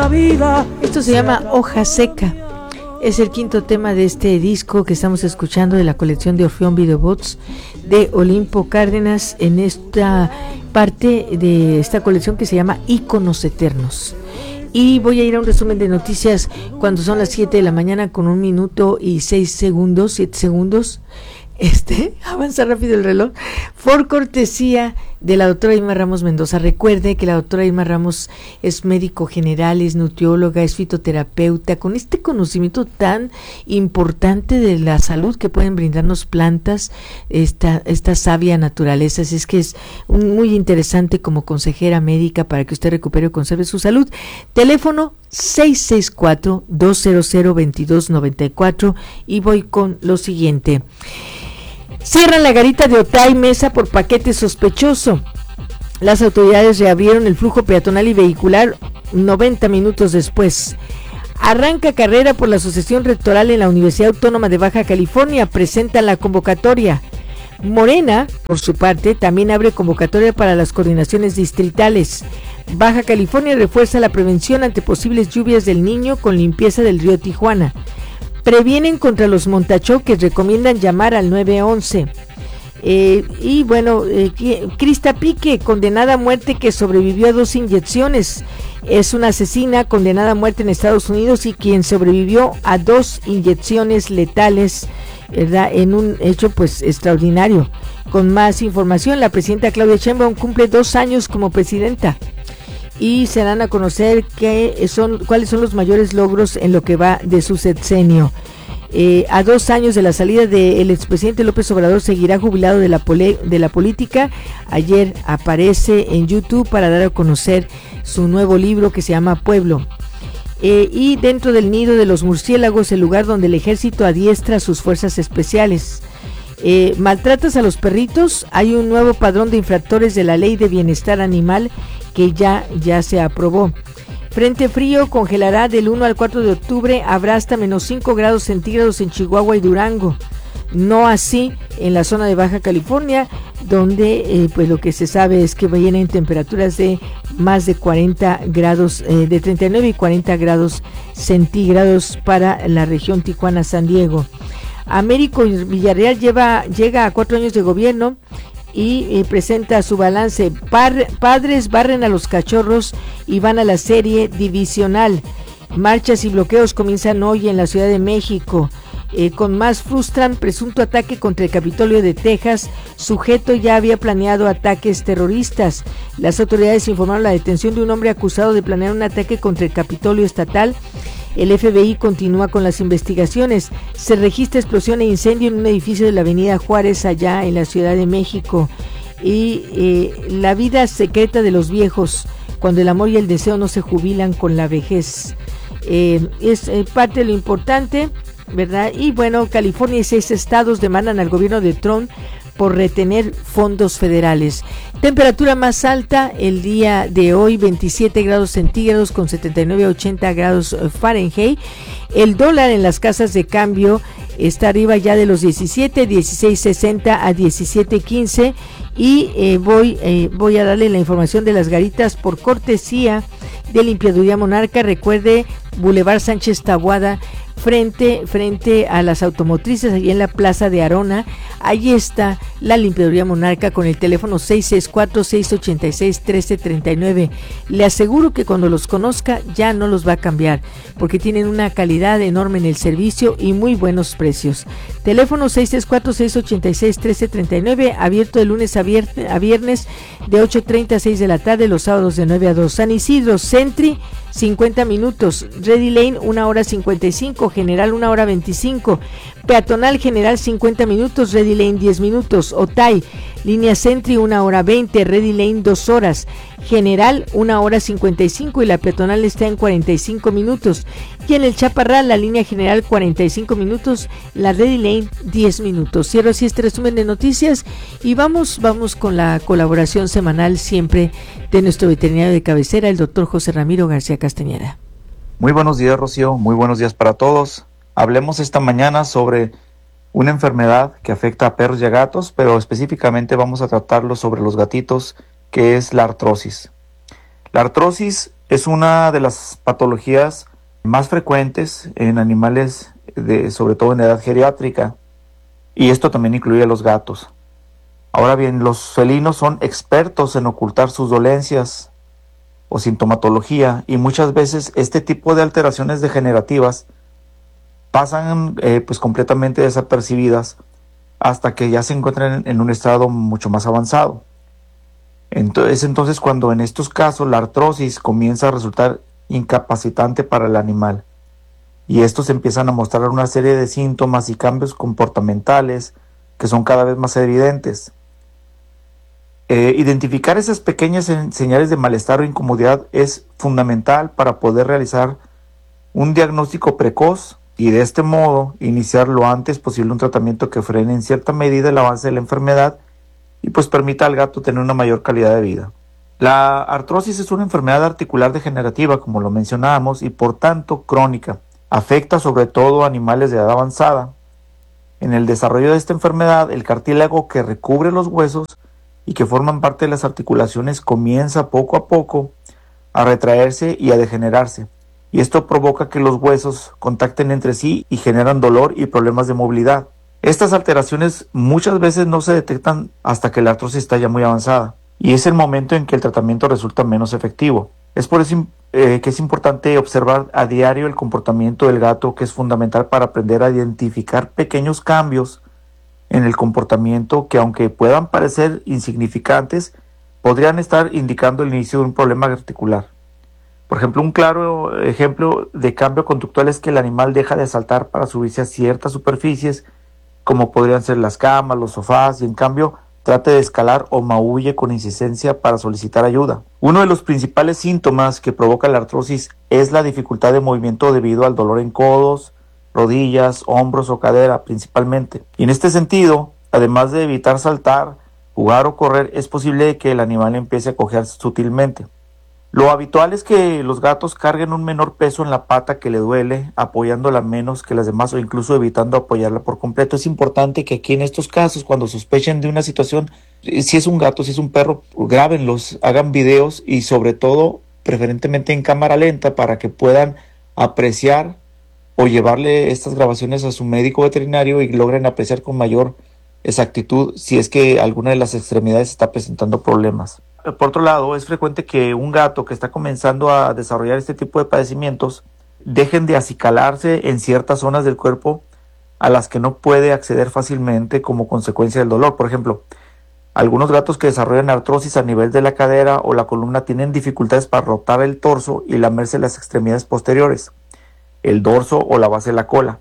vida. Esto se llama Hoja Seca. Es el quinto tema de este disco que estamos escuchando de la colección de Orfeón Videobots de Olimpo Cárdenas, en esta parte de esta colección que se llama Íconos Eternos. Y voy a ir a un resumen de noticias cuando son las 7 de la mañana con 1 minuto y 6 segundos, 7 segundos. Avanza rápido el reloj, por cortesía de la doctora Irma Ramos Mendoza. Recuerde que la doctora Irma Ramos es médico general, es nutrióloga, es fitoterapeuta, con este conocimiento tan importante de la salud que pueden brindarnos plantas, esta sabia naturaleza. Así es que es muy interesante como consejera médica para que usted recupere o conserve su salud. Teléfono 664-200-2294 y voy con lo siguiente. Cierran la garita de Otay Mesa por paquete sospechoso. Las autoridades reabrieron el flujo peatonal y vehicular 90 minutos después. Arranca carrera por la sucesión rectoral en la Universidad Autónoma de Baja California. Presentan la convocatoria. Morena, por su parte, también abre convocatoria para las coordinaciones distritales. Baja California refuerza la prevención ante posibles lluvias del Niño con limpieza del río Tijuana. Previenen contra los montachoques, recomiendan llamar al 911. Crista Pique, condenada a muerte que sobrevivió a 2 inyecciones. Es una asesina condenada a muerte en Estados Unidos y quien sobrevivió a 2 inyecciones letales, ¿verdad?, en un hecho pues extraordinario. Con más información, la presidenta Claudia Sheinbaum cumple 2 años como presidenta y se dan a conocer cuáles son los mayores logros en lo que va de su sexenio. A 2 años de la salida del expresidente López Obrador, seguirá jubilado de la política. Ayer aparece en YouTube para dar a conocer su nuevo libro que se llama Pueblo. Y dentro del nido de los murciélagos, el lugar donde el ejército adiestra a sus fuerzas especiales. ¿Maltratas a los perritos? Hay un nuevo padrón de infractores de la Ley de Bienestar Animal que ya se aprobó. Frente frío congelará del 1 al 4 de octubre, habrá hasta menos 5 grados centígrados en Chihuahua y Durango. No así en la zona de Baja California, donde pues lo que se sabe es que vienen temperaturas de más de 40 grados, de 39 y 40 grados centígrados para la región Tijuana-San Diego. Américo Villarreal llega a 4 años de gobierno y presenta su balance. Padres barren a los cachorros y van a la serie divisional. Marchas y bloqueos comienzan hoy en la Ciudad de México. Con más frustran presunto ataque contra el Capitolio de Texas. Sujeto ya había planeado ataques terroristas. Las autoridades informaron la detención de un hombre acusado de planear un ataque contra el Capitolio estatal. El FBI continúa con las investigaciones. Se registra explosión e incendio en un edificio de la Avenida Juárez, allá en la Ciudad de México. Y la vida secreta de los viejos, cuando el amor y el deseo no se jubilan con la vejez. Es parte de lo importante, ¿verdad? Y bueno, California y 6 estados demandan al gobierno de Trump por retener fondos federales. Temperatura más alta el día de hoy, 27 grados centígrados con 79 a 80 grados Fahrenheit. El dólar en las casas de cambio está arriba ya de los 16.60 a 17.15 y voy a darle la información de las garitas por cortesía de Limpiaduría Monarca. Recuerde, Boulevard Sánchez Taboada, frente a las automotrices, allí en la Plaza de Arona. Allí está la Limpiaduría Monarca con el teléfono 664-686-1339. Le aseguro que cuando los conozca ya no los va a cambiar, porque tienen una calidad enorme en el servicio y muy buenos precios. Teléfono 664-686-1339, abierto de lunes a viernes de 8:30 a 6 de la tarde, los sábados de 9 a 2. San Isidro, Sentry, 50 minutos, Ready Lane 1 hora 55, General 1 hora 25, Peatonal General 50 minutos, Ready Lane 10 minutos, Otay, Línea Sentry 1 hora 20, Ready Lane 2 horas, General 1 hora 55 y la Peatonal está en 45 minutos. Y en el Chaparral, la línea General 45 minutos, la Ready Lane 10 minutos. Cierro así este resumen de noticias y vamos con la colaboración semanal siempre de nuestro veterinario de cabecera, el doctor José Ramiro García Castañeda. Muy buenos días, Rocío, muy buenos días para todos. Hablemos esta mañana sobre una enfermedad que afecta a perros y a gatos, pero específicamente vamos a tratarlo sobre los gatitos, que es la artrosis. La artrosis es una de las patologías más frecuentes en animales, sobre todo en edad geriátrica, y esto también incluye a los gatos. Ahora bien, los felinos son expertos en ocultar sus dolencias o sintomatología, y muchas veces este tipo de alteraciones degenerativas pasan pues completamente desapercibidas hasta que ya se encuentran en un estado mucho más avanzado. Entonces cuando en estos casos la artrosis comienza a resultar incapacitante para el animal, y estos empiezan a mostrar una serie de síntomas y cambios comportamentales que son cada vez más evidentes. Identificar esas pequeñas señales de malestar o incomodidad es fundamental para poder realizar un diagnóstico precoz y de este modo iniciar lo antes posible un tratamiento que frene en cierta medida el avance de la enfermedad y pues permita al gato tener una mayor calidad de vida. La artrosis es una enfermedad articular degenerativa, como lo mencionábamos, y por tanto crónica. Afecta sobre todo a animales de edad avanzada. En el desarrollo de esta enfermedad, el cartílago que recubre los huesos y que forman parte de las articulaciones comienza poco a poco a retraerse y a degenerarse, y esto provoca que los huesos contacten entre sí y generan dolor y problemas de movilidad. Estas alteraciones muchas veces no se detectan hasta que la artrosis está ya muy avanzada, y es el momento en que el tratamiento resulta menos efectivo. Es por eso que es importante observar a diario el comportamiento del gato, que es fundamental para aprender a identificar pequeños cambios en el comportamiento que, aunque puedan parecer insignificantes, podrían estar indicando el inicio de un problema articular. Por ejemplo, un claro ejemplo de cambio conductual es que el animal deja de saltar para subirse a ciertas superficies, como podrían ser las camas, los sofás, y en cambio trate de escalar o maulle con insistencia para solicitar ayuda. Uno de los principales síntomas que provoca la artrosis es la dificultad de movimiento debido al dolor en codos, rodillas, hombros o cadera principalmente. Y en este sentido, además de evitar saltar, jugar o correr, es posible que el animal empiece a cojear sutilmente. Lo habitual es que los gatos carguen un menor peso en la pata que le duele, apoyándola menos que las demás o incluso evitando apoyarla por completo. Es importante que aquí en estos casos, cuando sospechen de una situación, si es un gato, si es un perro, grábenlos, hagan videos y sobre todo, preferentemente en cámara lenta, para que puedan apreciar o llevarle estas grabaciones a su médico veterinario y logren apreciar con mayor exactitud si es que alguna de las extremidades está presentando problemas. Por otro lado, es frecuente que un gato que está comenzando a desarrollar este tipo de padecimientos dejen de acicalarse en ciertas zonas del cuerpo a las que no puede acceder fácilmente como consecuencia del dolor. Por ejemplo, algunos gatos que desarrollan artrosis a nivel de la cadera o la columna tienen dificultades para rotar el torso y lamerse las extremidades posteriores, el dorso o la base de la cola.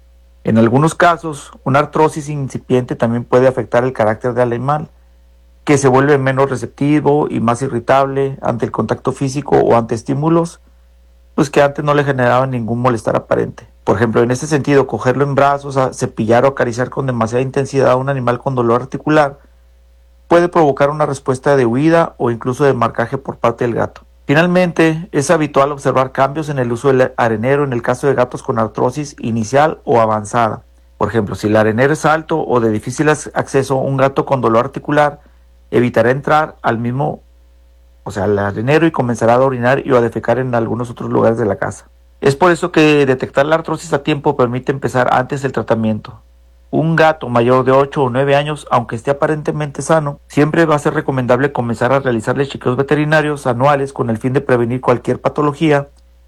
En algunos casos, una artrosis incipiente también puede afectar el carácter del animal, que se vuelve menos receptivo y más irritable ante el contacto físico o ante estímulos pues que antes no le generaban ningún malestar aparente. Por ejemplo, en este sentido, cogerlo en brazos, cepillar o acariciar con demasiada intensidad a un animal con dolor articular puede provocar una respuesta de huida o incluso de marcaje por parte del gato. Finalmente, es habitual observar cambios en el uso del arenero en el caso de gatos con artrosis inicial o avanzada. Por ejemplo, si el arenero es alto o de difícil acceso, un gato con dolor articular evitará entrar al arenero, y comenzará a orinar y a defecar en algunos otros lugares de la casa. Es por eso que detectar la artrosis a tiempo permite empezar antes del tratamiento. Un gato mayor de 8 o 9 años, aunque esté aparentemente sano, siempre va a ser recomendable comenzar a realizarle chequeos veterinarios anuales con el fin de prevenir cualquier patología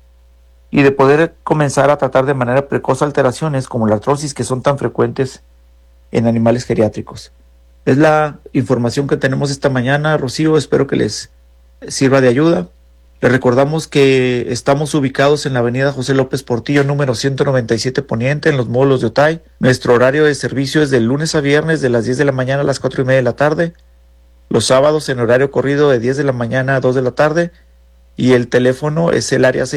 y de poder comenzar a tratar de manera precoz alteraciones como la artrosis que son tan frecuentes en animales geriátricos. Es la información que tenemos esta mañana, Rocío. Espero que les sirva de ayuda. Les recordamos que estamos ubicados en la avenida José López Portillo, número 197 Poniente, en los módulos de Otay. Nuestro horario de servicio es de lunes a viernes de las 10 de la mañana a las 4:30 de la tarde. Los sábados en horario corrido de 10 de la mañana a 2 de la tarde. Y el teléfono es el área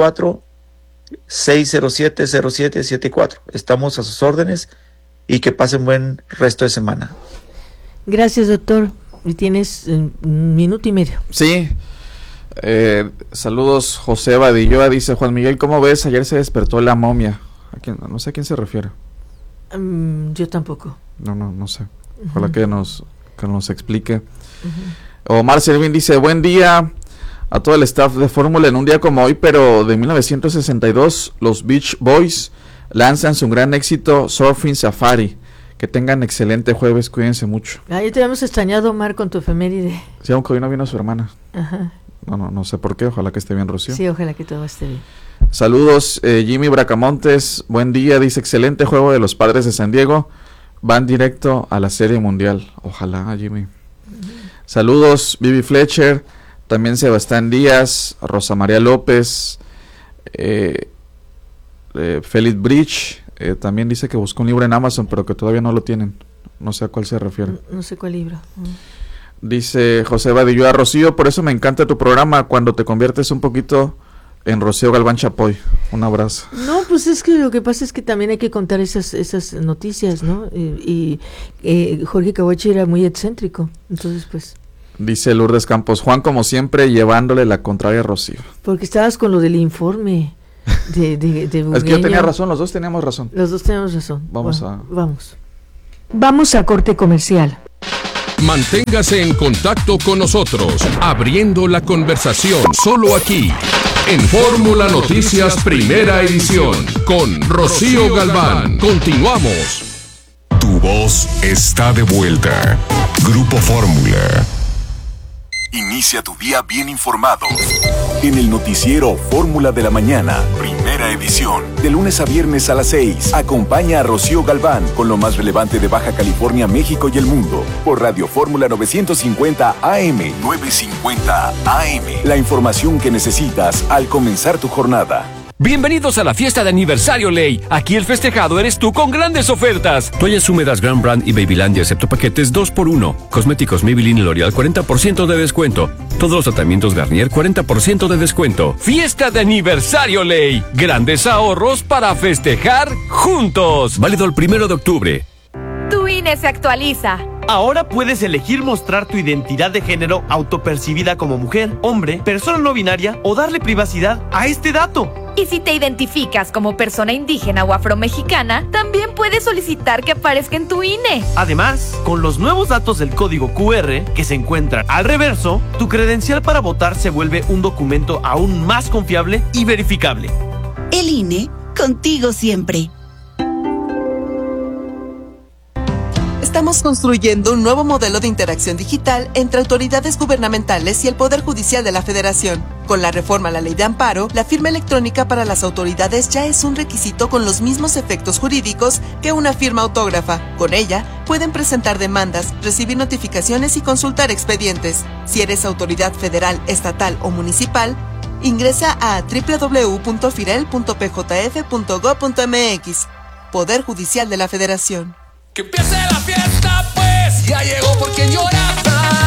664-607-0774. Estamos a sus órdenes y que pasen buen resto de semana. Gracias, doctor. Y tienes un minuto y medio. Sí. Saludos, José Badilloa, dice Juan Miguel, ¿cómo ves? Ayer se despertó la momia. No sé a quién se refiere. Yo tampoco. No sé. Ojalá que nos explique. Omar Selvin dice, buen día. a todo el staff de Fórmula en un día como hoy, pero de 1962, los Beach Boys lanzan su gran éxito Surfing Safari. Que tengan excelente jueves, cuídense mucho. Ya te habíamos extrañado, Omar, con tu efeméride. Sí, aunque hoy no vino su hermana. Ajá. No sé por qué, ojalá que esté bien, Rocío. Sí, ojalá que todo esté bien. Saludos, Jimmy Bracamontes, buen día, dice, excelente juego de los Padres de San Diego, van directo a la Serie Mundial, ojalá, Jimmy. Saludos, Vivi Fletcher, también Sebastián Díaz, Rosa María López, Félix Bridge, también dice que buscó un libro en Amazon, pero que todavía no lo tienen, no sé a cuál se refiere. No sé cuál libro. Dice José Badillo, Rocío, por eso me encanta tu programa, cuando te conviertes un poquito en Rocío Galván Chapoy. Un abrazo. No, pues es que lo que pasa es que también hay que contar esas noticias, ¿no? Y Jorge Caboche era muy excéntrico, entonces pues... Dice Lourdes Campos, Juan como siempre llevándole la contraria a Rocío. Porque estabas con lo del informe de Es que yo tenía razón, los dos teníamos razón. Los dos tenemos razón. Vamos. Vamos a corte comercial. Manténgase en contacto con nosotros, abriendo la conversación solo aquí, en Fórmula Noticias Primera Edición, con Rocío Galván. Continuamos. Tu voz está de vuelta. Grupo Fórmula. Inicia tu día bien informado. En el noticiero Fórmula de la Mañana, Primera Edición. De lunes a viernes a las 6. Acompaña a Rocío Galván con lo más relevante de Baja California, México y el mundo. Por Radio Fórmula 950 AM. 950 AM. La información que necesitas al comenzar tu jornada. Bienvenidos a la fiesta de aniversario Ley. Aquí el festejado eres tú con grandes ofertas. Toallas húmedas Grand Brand y Babylandia excepto paquetes 2x1. Cosméticos Maybelline y L'Oreal 40% de descuento. Todos los tratamientos Garnier 40% de descuento. Fiesta de aniversario Ley. Grandes ahorros para festejar juntos. Válido el 1 de octubre. Tu INE se actualiza. Ahora puedes elegir mostrar tu identidad de género autopercibida como mujer, hombre, persona no binaria o darle privacidad a este dato. Y si te identificas como persona indígena o afromexicana, también puedes solicitar que aparezca en tu INE. Además, con los nuevos datos del código QR que se encuentran al reverso, tu credencial para votar se vuelve un documento aún más confiable y verificable. El INE, contigo siempre. Estamos construyendo un nuevo modelo de interacción digital entre autoridades gubernamentales y el Poder Judicial de la Federación. Con la reforma a la Ley de Amparo, la firma electrónica para las autoridades ya es un requisito con los mismos efectos jurídicos que una firma autógrafa. Con ella, pueden presentar demandas, recibir notificaciones y consultar expedientes. Si eres autoridad federal, estatal o municipal, ingresa a www.firel.pjf.gov.mx. Poder Judicial de la Federación. ¡Que empiece la fiesta, pues! ¡Ya llegó por quien llora!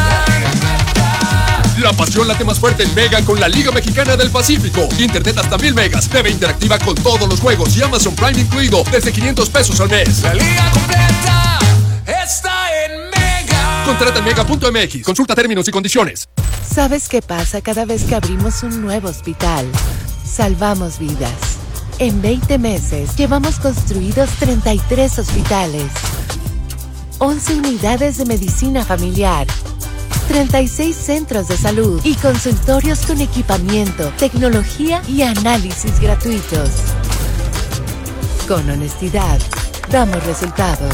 La pasión late más fuerte en Mega con la Liga Mexicana del Pacífico. Internet hasta 1000 megas, TV interactiva con todos los juegos y Amazon Prime incluido desde $500 al mes. La liga completa está en Mega. Contrata en mega.mx. Consulta términos y condiciones. ¿Sabes qué pasa cada vez que abrimos un nuevo hospital? Salvamos vidas. En 20 meses llevamos construidos 33 hospitales, 11 unidades de medicina familiar, 36 centros de salud y consultorios con equipamiento, tecnología y análisis gratuitos. Con honestidad, damos resultados.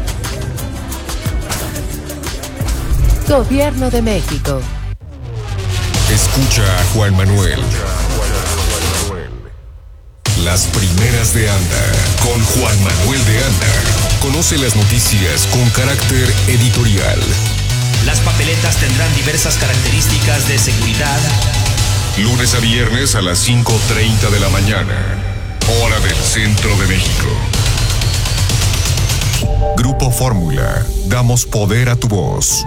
Gobierno de México. Escucha a Juan Manuel. Las primeras de Anda, con Juan Manuel de Anda. Conoce las noticias con carácter editorial. Las papeletas tendrán diversas características de seguridad. Lunes a viernes a las 5:30 de la mañana, hora del centro de México. Grupo Fórmula, damos poder a tu voz.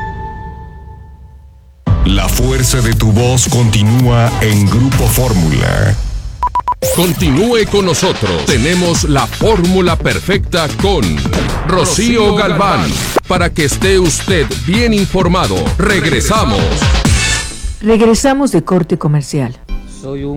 La fuerza de tu voz continúa en Grupo Fórmula. Continúe con nosotros. Tenemos la fórmula perfecta con Rocío Galván. Para que esté usted bien informado. Regresamos. Regresamos de corte comercial. Soy un